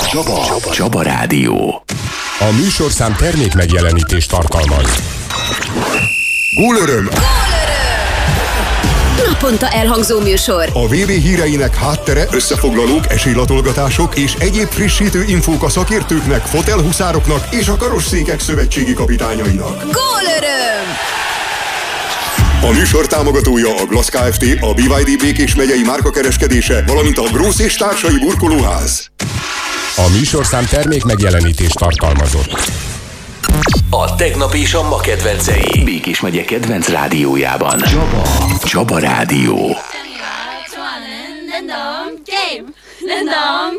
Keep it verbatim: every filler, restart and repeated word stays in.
Csaba. Csaba. Csaba Rádió. A műsorszám termék megjelenítést tartalmaz. Gólöröm! Naponta elhangzó műsor. A vé vé híreinek háttere, összefoglalók, esélylatolgatások és egyéb frissítő infók a szakértőknek, fotelhuszároknak és a karosszékek szövetségi kapitányainak. Gólöröm! A műsor támogatója a Glass Kft., a bé vé dé Békés megyei márkakereskedése, valamint a Grósz és társai burkolóház. A műsorszám termék megjelenítést tartalmazott. A tegnap és a ma kedvencei Békés megye kedvenc rádiójában. Csaba. Csaba Rádió. Game.